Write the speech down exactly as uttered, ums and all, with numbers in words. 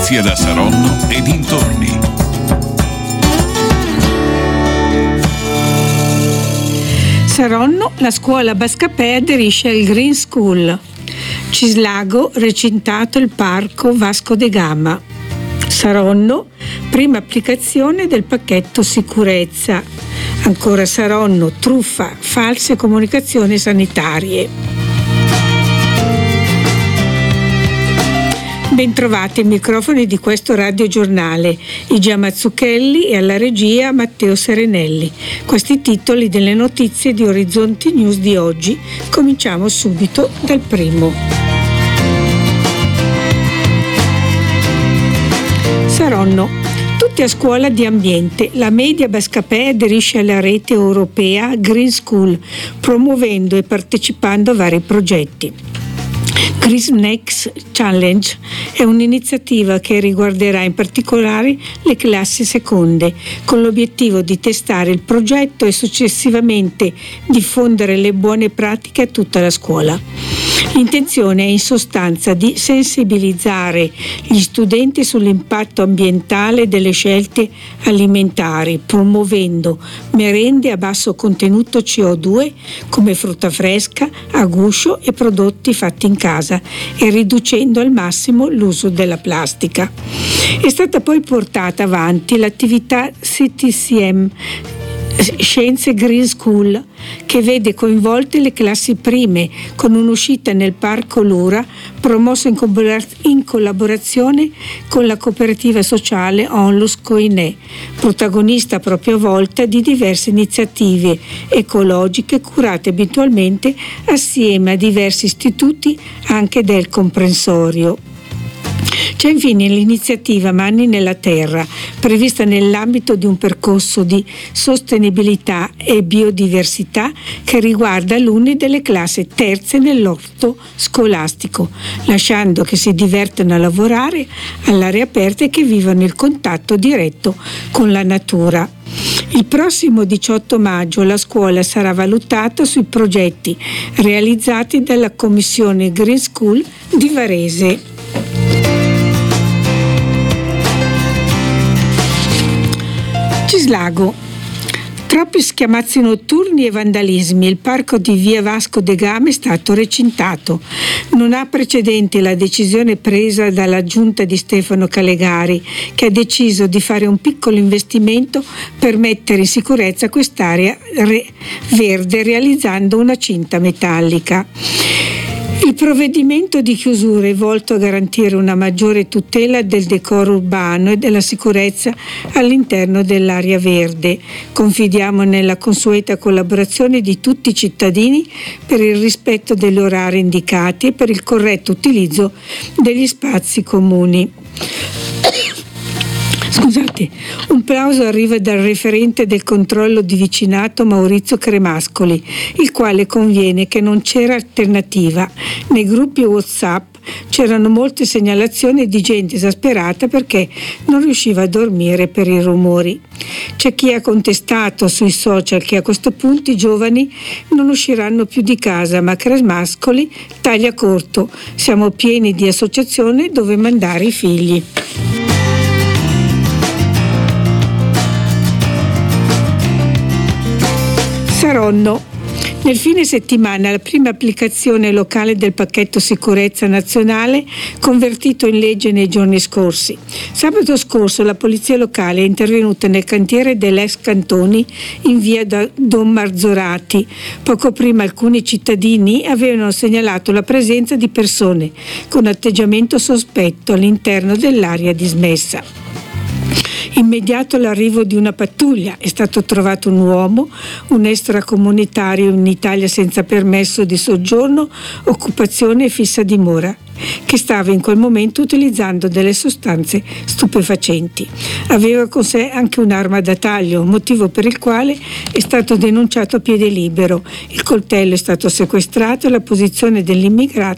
notizie da Saronno e dintorni. Saronno, la scuola Bascapè aderisce al Green School. Cislago, recintato il parco Vasco da Gama. Saronno, prima applicazione del pacchetto sicurezza. Ancora Saronno, truffa, false comunicazioni sanitarie. Bentrovati ai microfoni di questo radiogiornale, Igia Mazzucchelli e alla regia Matteo Serenelli. Questi titoli delle notizie di Orizzonti News di oggi. Cominciamo subito dal primo. Saronno. Tutti a scuola di ambiente. La Media Bascapè aderisce alla rete europea Green School, promuovendo e partecipando a vari progetti. Green Next Challenge è un'iniziativa che riguarderà in particolare le classi seconde, con l'obiettivo di testare il progetto e successivamente diffondere le buone pratiche a tutta la scuola. L'intenzione è in sostanza di sensibilizzare gli studenti sull'impatto ambientale delle scelte alimentari, promuovendo merende a basso contenuto C O due come frutta fresca, a guscio e prodotti fatti in casa e riducendo al massimo l'uso della plastica. È stata poi portata avanti l'attività C T C M Scienze Green School, che vede coinvolte le classi prime con un'uscita nel Parco Lura promossa in, collabor- in collaborazione con la cooperativa sociale Onlus Coinè, protagonista a propria volta di diverse iniziative ecologiche curate abitualmente assieme a diversi istituti anche del comprensorio. C'è infine l'iniziativa Mani nella Terra, prevista nell'ambito di un percorso di sostenibilità e biodiversità che riguarda alunni delle classi terze nell'orto scolastico, lasciando che si divertano a lavorare all'aria aperta e che vivano il contatto diretto con la natura. Il prossimo diciotto maggio la scuola sarà valutata sui progetti realizzati dalla Commissione Green School di Varese. Cislago. Troppi schiamazzi notturni e vandalismi. Il parco di via Vasco da Gama è stato recintato. Non ha precedenti la decisione presa dalla giunta di Stefano Calegari, che ha deciso di fare un piccolo investimento per mettere in sicurezza quest'area re- verde realizzando una cinta metallica. Il provvedimento di chiusura è volto a garantire una maggiore tutela del decoro urbano e della sicurezza all'interno dell'area verde. Confidiamo nella consueta collaborazione di tutti i cittadini per il rispetto degli orari indicati e per il corretto utilizzo degli spazi comuni. Scusate, un plauso arriva dal referente del controllo di vicinato Maurizio Cremascoli, il quale conviene che non c'era alternativa. Nei gruppi WhatsApp c'erano molte segnalazioni di gente esasperata perché non riusciva a dormire per i rumori. C'è chi ha contestato sui social che a questo punto i giovani non usciranno più di casa, ma Cremascoli taglia corto. Siamo pieni di associazioni dove mandare i figli. Saronno. Nel fine settimana la prima applicazione locale del pacchetto sicurezza nazionale convertito in legge nei giorni scorsi. Sabato scorso la polizia locale è intervenuta nel cantiere dell'ex Cantoni in via Don Marzorati. Poco prima alcuni cittadini avevano segnalato la presenza di persone con atteggiamento sospetto all'interno dell'area dismessa. Immediato l'arrivo di una pattuglia è stato trovato un uomo, un extracomunitario in Italia senza permesso di soggiorno, occupazione e fissa dimora, che stava in quel momento utilizzando delle sostanze stupefacenti. Aveva con sé anche un'arma da taglio, motivo per il quale è stato denunciato a piede libero. Il coltello è stato sequestrato e la posizione dell'immigrato